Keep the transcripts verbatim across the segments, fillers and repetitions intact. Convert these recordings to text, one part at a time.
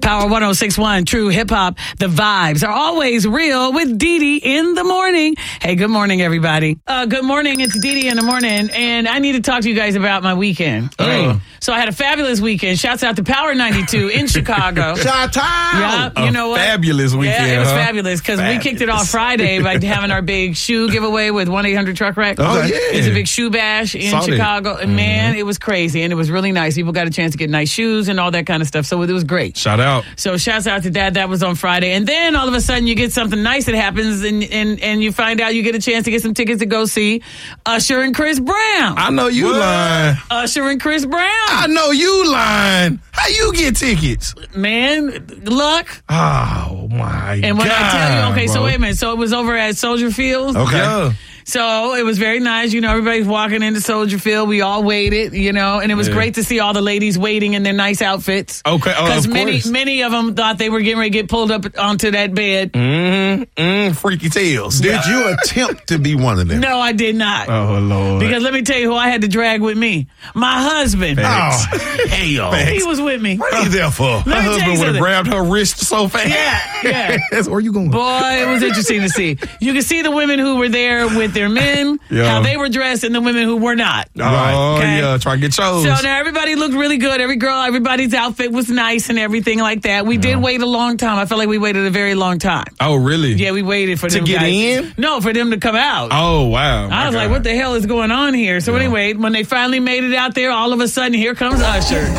Power one oh six point one, True Hip Hop. The vibes are always real with Dee Dee in the morning. Hey, good morning, everybody. Uh, good morning. It's Dee Dee in the morning, and I need to talk to you guys about my weekend. Oh. Hey, so I had a fabulous weekend. Shouts out to Power ninety-two in Chicago. Shout out! Yeah, you know what? Fabulous weekend. Yeah, it was huh? fabulous because we kicked it off Friday by having our big shoe giveaway with one eight hundred Truck Wreck. Oh, yeah. It's a big shoe bash in Solid. Chicago. And man, it was crazy, and it was really nice. People got a chance to get nice shoes and all that kind of stuff, so it was great. Shout out. So shouts out to that. That was on Friday. And then all of a sudden you get something nice that happens and, and, and you find out you get a chance to get some tickets to go see Usher and Chris Brown. I know you What? lying. Usher and Chris Brown. I know you lying. How you get tickets? Man, luck. Oh, my God. And when I tell you, okay, bro. so wait a minute. So it was over at Soldier Field. Okay. Yeah. So it was very nice. You know, everybody's walking into Soldier Field. We all waited, you know, and it was Yeah. great to see all the ladies waiting in their nice outfits. Okay, oh, Because of many, course. many of them thought they were getting ready to get pulled up onto that bed. Mm, mm, freaky tales. Did you attempt to be one of them? No, I did not. Oh, Lord. Because let me tell you who I had to drag with me. My husband. Oh, hell. He was with me. What are you there for? Let me Her tell you husband would have something. grabbed her wrist so fast. Yeah, yeah. That's where you going. Boy, it was interesting to see. You could see the women who were there with their men, Yeah. how they were dressed, and the women who were not. Oh, Okay. yeah. Try to get chose. So now everybody looked really good. Every girl, everybody's outfit was nice and everything like that. We did wait a long time. I felt like we waited a very long time. oh, really? Yeah, we waited for To them get guys. in? No, for them to come out. Oh, wow. I was like, what the hell is going on here? So anyway, when they finally made it out there, all of a sudden, here comes Usher.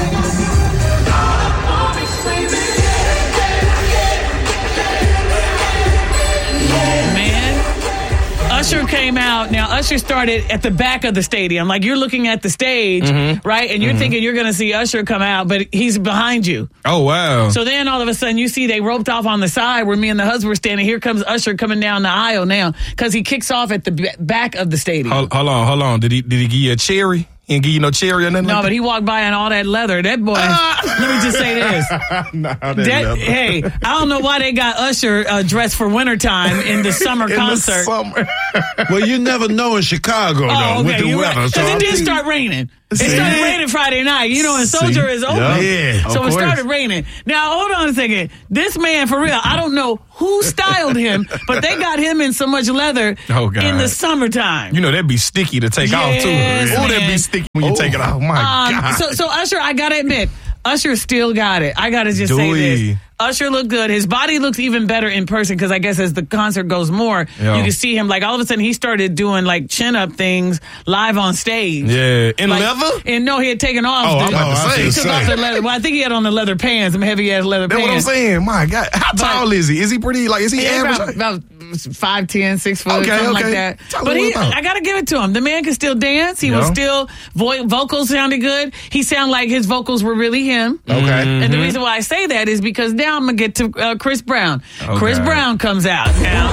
Man, Usher came out. Now, Usher started at the back of the stadium. Like, you're looking at the stage, right? And you're thinking you're going to see Usher come out, but he's behind you. Oh, wow. So then all of a sudden you see they roped off on the side where me and the husband were standing. Here comes Usher coming down the aisle now because he kicks off at the b- back of the stadium. hold, hold on, hold on. Did he did he give you a cherry? He didn't give you no cherry or nothing No, like but he walked by in all that leather. That boy, let me just say this. that? Nah, that That, leather. hey, I don't know why they got Usher uh, dressed for wintertime in the summer In the concert. summer. Well, you never know in Chicago, though, Oh, with okay, the you're weather. right. So Because I'm it did thinking- start raining. It See? started raining Friday night. You know, and Soldier See? is open. Yeah, yeah, So of it course. started raining. Now, hold on a second. This man, for real, I don't know who styled him, but they got him in so much leather Oh, God. in the summertime. You know, that'd be sticky to take off, too. Yes, Oh, that'd man. be sticky when you take it off. My Um, God. so, so Usher, I gotta admit, Usher still got it. I gotta just say Dewey. this. Usher looked good. His body looks even better in person because I guess as the concert goes more, Yeah. you can see him. Like all of a sudden, he started doing like chin up things live on stage. yeah. In Like, leather? And no, he had taken off. Oh, the, I'm about to Oh, I say. see. he took off the leather. Well, I think he had on the leather pants, some heavy ass leather That's what I'm pants. saying. My God. How But- tall is he? Is he pretty? Like, is he Yeah, average? about, about five ten, six foot, Okay, something like okay. that. Tell But me he, what about. I gotta give it to him. The man can still dance. He was Yeah. still vo- vocals sounded good. He sounded like his vocals were really him. Okay. And the reason why I say that is because now I'm gonna get to uh, Chris Brown. Oh, Chris God. Brown comes out now.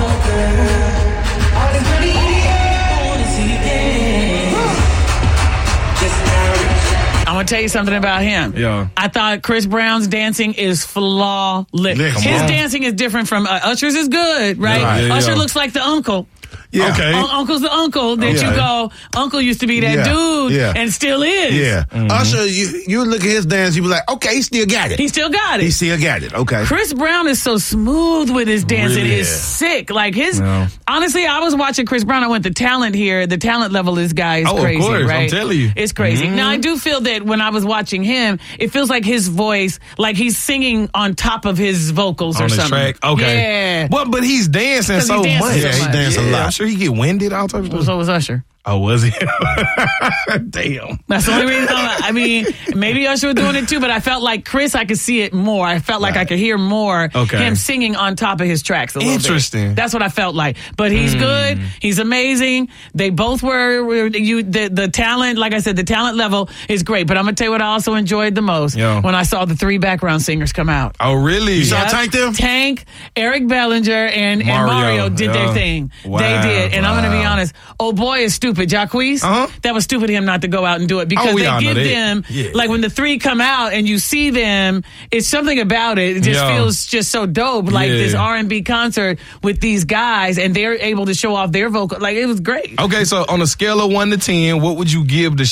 I'm gonna tell you something about him. Yeah. I thought Chris Brown's dancing is flawless. Yeah, come His on. dancing is different from uh, Usher's. Is good, right? Yeah, yeah, Usher yeah. looks like the uncle. Yeah. Okay. Un- Uncle's the uncle that Okay. you go, Uncle used to be that Yeah, dude yeah. and still is. Yeah. Mm-hmm. Usher, you, you look at his dance, you be like, okay, he still got it. He still got He it. still got it. Okay. Chris Brown is so smooth with his dancing. Really? It's sick. Like his, Yeah. honestly, I was watching Chris Brown. I went, the talent here, the talent level of this guy is Oh, of crazy, course. I'm right? telling you. It's crazy. Mhm. Now, I do feel that when I was watching him, it feels like his voice, like he's singing on top of his vocals or On the something. track? Okay. Yeah. Well, but he's dancing 'Cause he so dances much. so Yeah, he much. danced a Yeah, lot. I'm sure he get winded, all types of stuff. So was Usher. Oh, was he? Damn. That's the only reason. I'm, I mean, maybe Usher was doing it too, but I felt like Chris, I could see it more. I felt like I could hear more Okay. him singing on top of his tracks a little bit. Interesting. That's what I felt like. But he's good. He's amazing. They both were, were you the, the talent, like I said, the talent level is great. But I'm going to tell you what I also enjoyed the most Yeah. when I saw the three background singers come out. Oh, really? You saw Yep. Tank them? Tank, Eric Bellinger, and Mario, and Mario, Mario did yeah. their thing. Wow, they did. And I'm going to be wow. honest. Oh, boy, is stupid. Jacquees, Uh-huh. that was stupid of him not to go out and do it because Oh, we they all know give that. them, Yeah. like when the three come out and you see them, it's something about it. It just Yeah. feels just so dope. Like Yeah. this R and B concert with these guys and they're able to show off their vocal. Like it was great. Okay, so on a scale of one to ten, what would you give the show?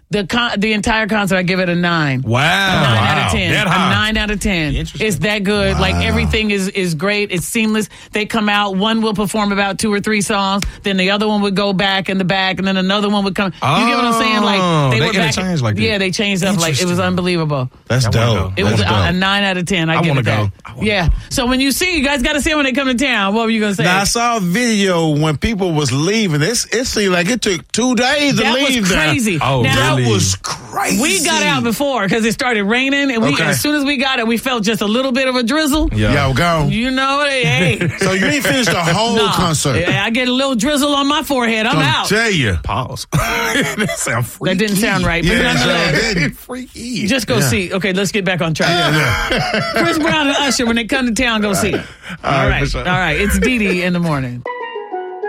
The con- the entire concert, I give it a nine. Wow. A nine out of ten. That a high. nine out of ten. Interesting. It's that good. Wow. Like everything is is great. It's seamless. They come out. One will perform about two or three songs. Then the other one would go back in the back, and then another one would come. Oh, you get what I'm saying? Like they were back. interchanged like that. Yeah, they changed up. Like it was Interesting. unbelievable. That's I wanna dope. go. It That's was a, dope. a nine out of ten. I, I give wanna it that. go. I wanna Yeah. So when you see, you guys got to see them when they come to town. What were you gonna say? Now I saw a video when people was leaving. It's, it seemed like it took two days to that leave. was there. crazy. Oh, now, That really? was crazy. we got out before because it started raining, and we Okay. as soon as we got it, we felt just a little bit of a drizzle. Yeah. Yo, go. You know, hey. So you ain't finished the whole Nah. concert. Yeah, I get a little drizzle on my forehead. I'm I'm out. tell you. Pause. that sound freaky. That didn't sound right. But Yeah, nonetheless, so didn't. freaky. just go see. Okay, let's get back on track. Chris Brown and Usher, when they come to town, go see. All right, right. for sure. All right. It's Dee Dee in the morning.